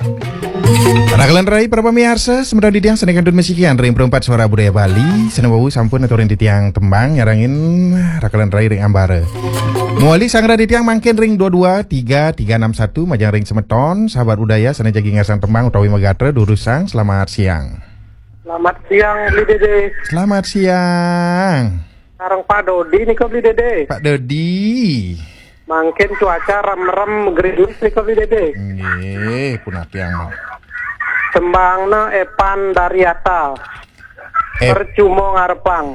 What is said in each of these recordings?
Rakalan rai para pemirsa, sementara di tiang senekan dun mesikian ring perempat suara budaya Bali, senewawu sampun aturin di tiang tembang nyarangin rakalan rai ring ambare. Muali sangra di tiang mangkin ring 223361 majang ring semeton, sahabat udaya sana jagi ngasang tembang utawi megatre durusang. Selamat siang. Selamat siang Bli Dede. Selamat siang. Sekarang Pak Dodi nih kok Bli Dede. Pak Dodi. Mangkin cuaca rem-rem gerimis nih kok Bli Dede. Nggih, punah tiang. Tembangna Epan Daryata. Percuma ngarepang.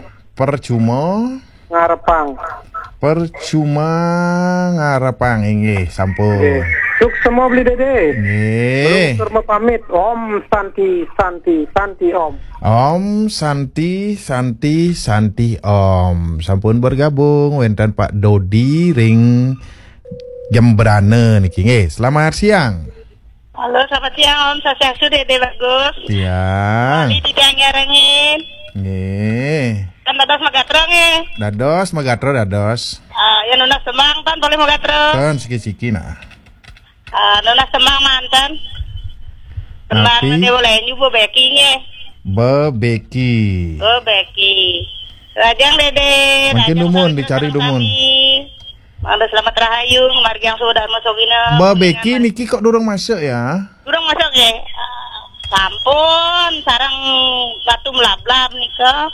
Percuma ngarepang nggih, sampun. Suk semua Bli Dede. Nggih. Terus pamit. Om Santi Om. Om Santi Om. Sampun bergabung wonten Pak Dodi ring Jembrane niki nggih. Selamat siang. Halo, selamat siang Om. Sasiasu Dede bagus. Siang. Di tiang nyarengin. Nggih. Kan dados magatro nge. Dados. Ya nuna semang tan boleh magatro. Kan siki-siki nah. Nuna semang mantan. Semang Tapi- nanti boleh nyubu beki nge. Bebeki. Rajang Dede. Mungkin Rajang dumun, saling dicari bersama dumun. kami. Ada selamat rahayu, margi yang sudah masuk ini. Bebeki niki kok durung masuk ya? Durung masuk nge. Sampun, sarang batu melablab nih kok.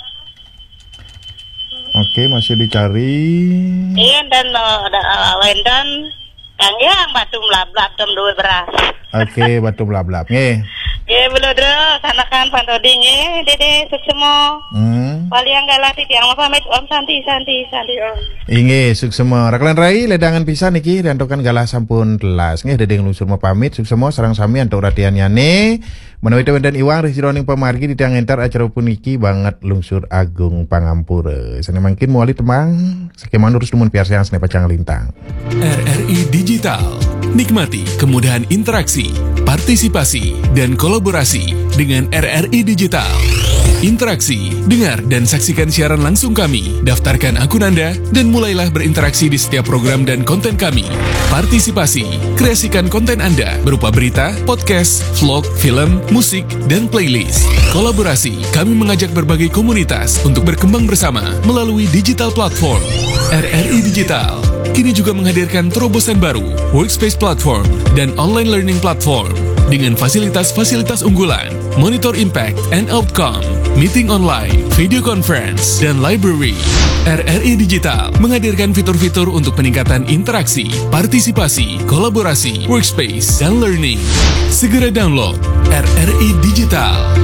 Oke, masih dicari. Iya dan wendan kang yang batu melablab tem dua beras. Oke, batu blablab nggih. Iya belodro sanakan pantoding Dede suksemo. Paliang galati tiang mau pamit Om Santi Om. Inggih, suksema. Rakalan rai ledangan pisan niki diantokan galah sampun telas. Nggih dedeng lungsur mau pamit suksema sareng sami antuk ratianyane. Menawi wonten iwang resironing pamargi di tiang entar acara puniki banget lungsur agung pangampura. Sene mangkin muali temang sakeman urus dumun piarsian sene pacang lintang. RRI Digital. Nikmati kemudahan interaksi, partisipasi, dan kolaborasi dengan RRI Digital. Interaksi, dengar dan saksikan siaran langsung kami, daftarkan akun Anda, dan mulailah berinteraksi di setiap program dan konten kami. Partisipasi, kreasikan konten Anda berupa berita, podcast, vlog, film, musik, dan playlist. Kolaborasi, kami mengajak berbagai komunitas untuk berkembang bersama melalui digital platform. RRI Digital kini juga menghadirkan terobosan baru, workspace platform, dan online learning platform dengan fasilitas-fasilitas unggulan, monitor impact and outcome, meeting online, video conference, dan library. RRI Digital menghadirkan fitur-fitur untuk peningkatan interaksi, partisipasi, kolaborasi, workspace, dan learning. Segera download RRI Digital.